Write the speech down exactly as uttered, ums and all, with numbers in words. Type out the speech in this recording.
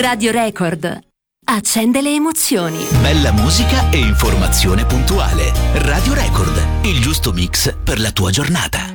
Radio Record. Accende le emozioni. Bella musica e informazione puntuale. Radio Record, il giusto mix per la tua giornata.